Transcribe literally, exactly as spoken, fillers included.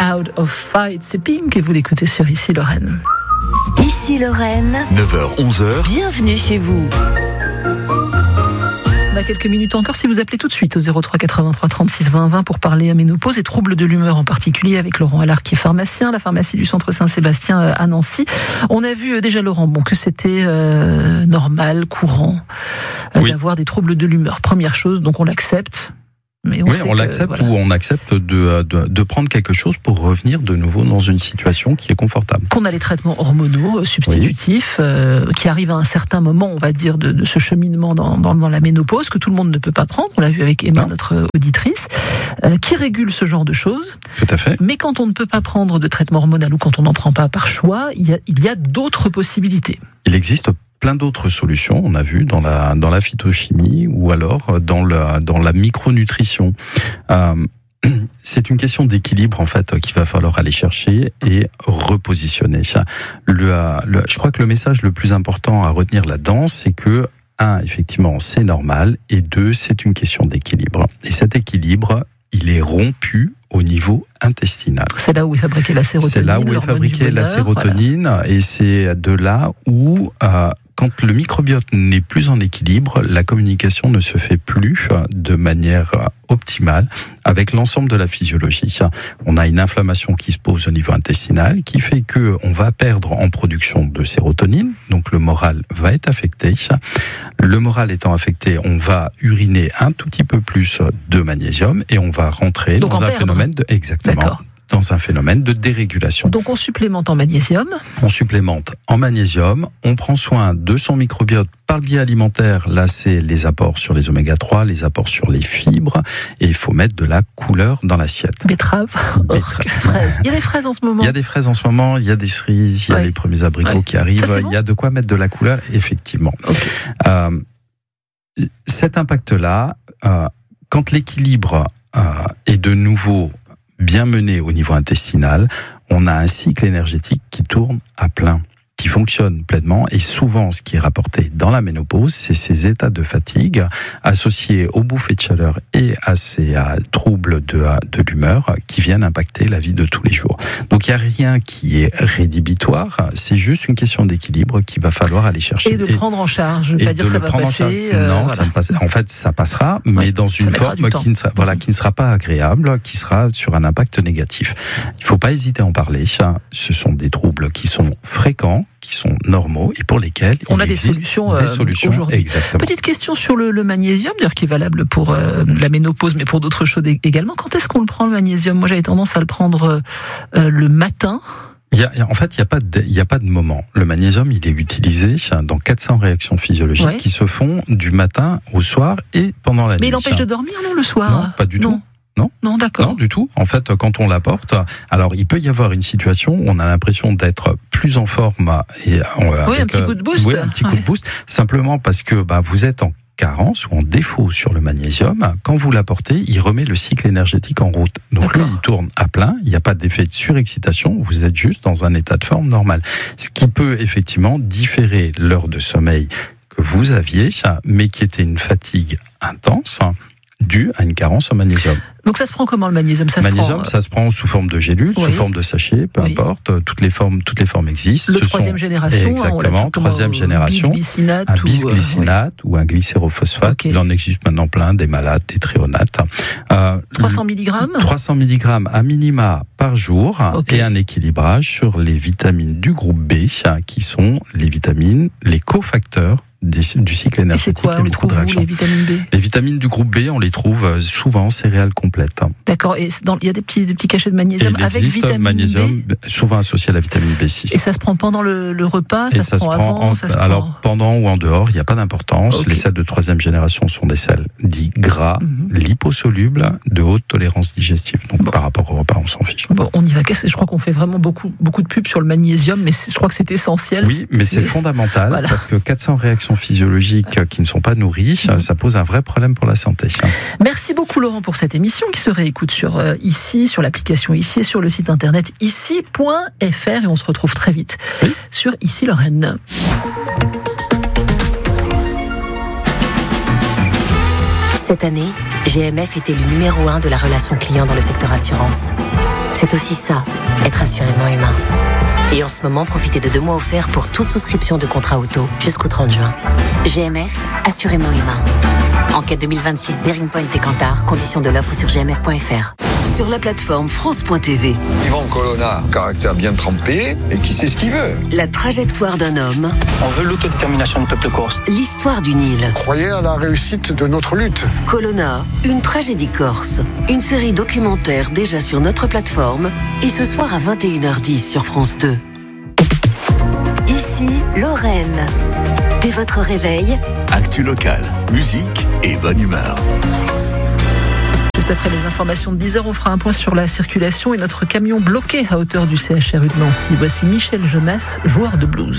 Out of Fight. C'est Pink et vous l'écoutez sur Ici Lorraine. Ici Lorraine, neuf heures onze heures. Bienvenue chez vous. On a quelques minutes encore si vous appelez tout de suite au zéro trois quatre-vingt-trois trente-six vingt vingt pour parler à ménopause et troubles de l'humeur en particulier avec Laurent Allard qui est pharmacien, la pharmacie du Centre Saint-Sébastien à Nancy. On a vu déjà Laurent bon, que c'était euh, normal, courant euh, oui. d'avoir des troubles de l'humeur. Première chose, donc on l'accepte. Mais on oui, on que, l'accepte voilà. ou on accepte de, de, de prendre quelque chose pour revenir de nouveau dans une situation qui est confortable. Qu'on a les traitements hormonaux substitutifs oui. euh, qui arrivent à un certain moment, on va dire, de, de ce cheminement dans, dans, dans la ménopause que tout le monde ne peut pas prendre. On l'a vu avec Emma, non. notre auditrice, euh, qui régule ce genre de choses. Tout à fait. Mais quand on ne peut pas prendre de traitement hormonal ou quand on n'en prend pas par choix, il y a, il y a d'autres possibilités. Il existe plein d'autres solutions, on a vu dans la dans la phytochimie ou alors dans la dans la micronutrition. Euh, c'est une question d'équilibre en fait qu'il va falloir aller chercher et repositionner. Le, le, je crois que le message le plus important à retenir là-dedans, c'est que un, effectivement, c'est normal, et deux, c'est une question d'équilibre. Et cet équilibre, il est rompu au niveau intestinal. C'est là où est fabriquée la sérotonine. C'est là où est fabriquée la sérotonine, voilà. Et c'est de là où, euh, quand le microbiote n'est plus en équilibre, la communication ne se fait plus de manière optimale avec l'ensemble de la physiologie. On a une inflammation qui se pose au niveau intestinal, qui fait que on va perdre en production de sérotonine, donc le moral va être affecté. Le moral étant affecté, on va uriner un tout petit peu plus de magnésium et on va rentrer donc dans un perdre. phénomène de exactement. D'accord. dans un phénomène de dérégulation. Donc on supplémente en magnésium. On supplémente en magnésium, on prend soin de son microbiote par le biais alimentaire. Là, c'est les apports sur les oméga trois, les apports sur les fibres, et il faut mettre de la couleur dans l'assiette. Betterave, orque, fraises. Il y a des fraises en ce moment. Il y a des fraises en ce moment, il y a des cerises, il y a ouais. les premiers abricots ouais. qui arrivent, Ça, il bon y a de quoi mettre de la couleur, effectivement. Okay. Euh, cet impact-là, euh, quand l'équilibre euh, est de nouveau bien mené au niveau intestinal, on a un cycle énergétique qui tourne à plein, qui fonctionne pleinement, et souvent ce qui est rapporté dans la ménopause, c'est ces états de fatigue associés aux bouffées de chaleur et à ces à, troubles de, de l'humeur qui viennent impacter la vie de tous les jours. Donc il n'y a rien qui est rédhibitoire, c'est juste une question d'équilibre qu'il va falloir aller chercher. Et de et, prendre en charge, je ne veux pas dire ça va passer. Euh, non, voilà. ça ne passe, en fait ça passera, mais ouais, dans une forme qui ne, sera, voilà, qui ne sera pas agréable, qui sera sur un impact négatif. Il ne faut pas hésiter à en parler, ce sont des troubles qui sont fréquents, qui sont normaux et pour lesquels on il a des solutions, des euh, solutions aujourd'hui. Exactement. Petite question sur le, le magnésium, d'ailleurs qui est valable pour euh, la ménopause, mais pour d'autres choses également. Quand est-ce qu'on le prend le magnésium ? Moi, j'avais tendance à le prendre euh, le matin. Il y a, en fait, il n'y a pas de, il y a pas de moment. Le magnésium, il est utilisé dans quatre cents réactions physiologiques ouais. qui se font du matin au soir et pendant la mais nuit. Mais il empêche de dormir, non, le soir ? Non, pas du non. tout. Non, non, d'accord. Non, du tout. En fait, quand on l'apporte, alors il peut y avoir une situation où on a l'impression d'être plus en forme et oui, avec, un petit coup de boost. Oui, un petit ouais. coup de boost, simplement parce que bah, vous êtes en carence ou en défaut sur le magnésium. Quand vous l'apportez, il remet le cycle énergétique en route. Donc lui, il tourne à plein. Il n'y a pas d'effet de surexcitation. Vous êtes juste dans un état de forme normal, ce qui peut effectivement différer l'heure de sommeil que vous aviez, mais qui était une fatigue intense due à une carence en magnésium. Donc ça se prend comment le magnésium ? Ça magnésium, se prend, ça se prend sous forme de gélules, oui. sous forme de sachets, peu oui. importe. Toutes les formes, toutes les formes existent. Le Ce troisième sont... génération. Exactement, troisième génération. Bisglycinate un bisglycinate ou, euh, oui. ou un glycérophosphate. Okay. Il en existe maintenant plein, des malates, des thréonates. Euh, trois cents milligrammes trois cents milligrammes à minima par jour okay. et un équilibrage sur les vitamines du groupe B, qui sont les vitamines, les cofacteurs Des, du cycle énergétique. Et c'est quoi, on les trouve où, les vitamines B ? Les vitamines du groupe B, on les trouve souvent en céréales complètes. D'accord, et dans, il y a des petits, des petits cachets de magnésium et il avec vitamine magnésium, B, souvent associé à la vitamine B six. Et ça se prend pendant le, le repas, ça, et se, ça prend se prend avant, en, ça se alors prend... pendant ou en dehors, il n'y a pas d'importance. Okay. Les sels de troisième génération sont des sels dits gras, mm-hmm. liposolubles, de haute tolérance digestive. Donc bon. par rapport au repas, on s'en fiche. Bon, on y va. Je crois qu'on fait vraiment beaucoup, beaucoup de pubs sur le magnésium, mais je crois que c'est essentiel. Oui, mais c'est, c'est fondamental voilà. parce que quatre cents réactions physiologiques qui ne sont pas nourries, mmh. ça pose un vrai problème pour la santé. Merci beaucoup Laurent pour cette émission qui se réécoute sur euh, Ici, sur l'application Ici et sur le site internet ici point f r et on se retrouve très vite oui. sur Ici Lorraine. Cette année, G M F est élu numéro un de la relation client dans le secteur assurance. C'est aussi ça, être assurément humain. Et en ce moment, profitez de deux mois offerts pour toute souscription de contrat auto jusqu'au trente juin. G M F, assurément humain. Enquête deux mille vingt-six, Bearing Point et Kantar, conditions de l'offre sur g m f point f r. Sur la plateforme France point t v. Yvan Colonna, caractère bien trempé et qui sait ce qu'il veut. La trajectoire d'un homme. On veut l'autodétermination du peuple corse. L'histoire d'une île. Croyez à la réussite de notre lutte. Colonna, une tragédie corse. Une série documentaire déjà sur notre plateforme et ce soir à vingt et une heures dix sur France deux. Ici, Lorraine. Dès votre réveil, actu local, musique et bonne humeur. Juste après les informations de dix heures, on fera un point sur la circulation et notre camion bloqué à hauteur du C H R U de Nancy. Voici Michel Jonas, joueur de blues.